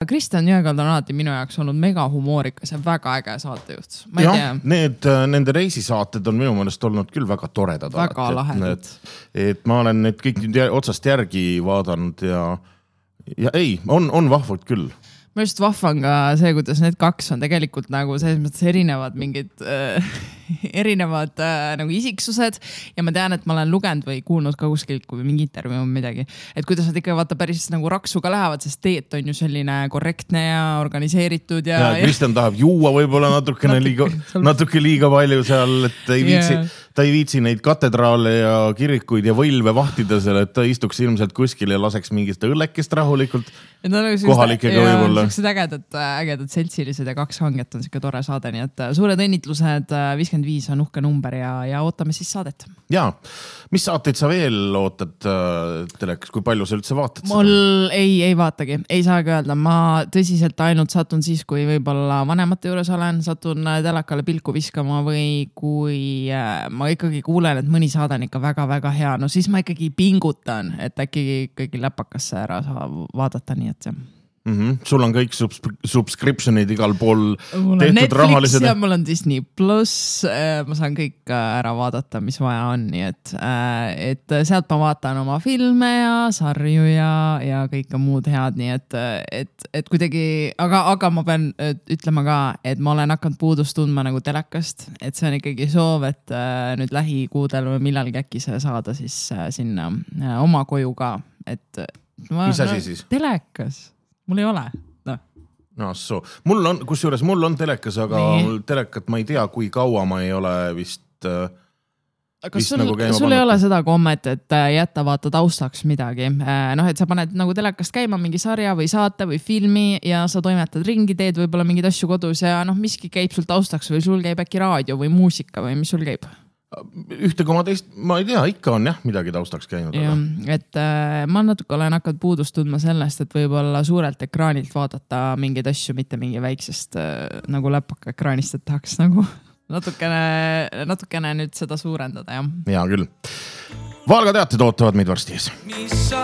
Kristjan Jõekald on alati minu jaoks olnud mega humoorikas ja väga äge saatejuht. Ma ei tea. Nende reisisaated on minu mõnest olnud küll väga toredad. Väga lahedad. Et ma olen need kõik otsast järgi vaadanud ja ei, on vahvalt küll. Ma just vahvan ka see, kuidas need kaks on tegelikult nagu selles mõttes erinevad mingid erinevad nagu isiksused ja ma tean, et ma olen lugenud või kuulnud ka kuskilt kui mingi intervjuu või midagi, et kuidas nad ikka vaata päris nagu raksuga lähevad, sest Teet on ju selline korrektne ja organiseeritud ja Kristjan tahab juua võib-olla natuke liiga palju seal, et ta ei viitsi neid katedraale ja kirikuid ja võlve vahtida seal, et ta istuks ilmselt kuskil ja laseks mingist õllekest rahulikult kohalikega võib-olla. Ägedad seltsilised ja kaks hanget on siuke tore saade, nii et suured õnnitlused, 55 on uhke number ja ootame siis saadet. Jaa, mis saateid sa veel ootad telekas, kui palju sa üldse vaatad? Mul ei vaatagi, ei saagi öelda. Ma tõsiselt ainult satun siis, kui võib-olla vanemate juures olen, satun telekale pilku viskama või kui ma ikkagi kuulen, et mõni saade on ikka väga-väga hea, no siis ma ikkagi pingutan, et äkki läpakasse ära saa vaadata, nii et see. Sul on kõik subscriptionid igal pool tehtud Netflix rahalised. Ja mul on Disney Plus, ma saan kõik ära vaadata, mis vaja on, nii et sealt ma vaatan oma filme ja sarju ja kõike muud head, nii et kuidagi, aga ma pean ütlema ka, et ma olen hakanud puudust tundma nagu telekast, et see on ikkagi soov, et nüüd lähikuudel või millalgi äkki saada siis sinna oma koju ka, et mis asi siis? Telekas. Mul ei ole. Mul on telekas, aga telekat ma ei tea, kui kaua ma ei ole vist Kas sul ei ole seda kommet, et jätta vaata taustaks midagi? Et sa paned nagu telekast käima mingi sarja või saate või filmi ja sa toimetad ringi, teed võib-olla mingid asju kodus ja miski käib sul taustaks või sul käib äkki raadio või muusika või mis sul käib? Ühte koma teist, ma ei tea, ikka on midagi taustaks käinud. Ja, et ma natuke olen hakanud puudust tundma sellest, et võib-olla suurelt ekraanilt vaadata mingeid asju, mitte mingi väiksest nagu läpaka ekraanist, et tahaks nagu natukene nüüd seda suurendada. Ja küll. Valga teated ootavad meid varsti ees.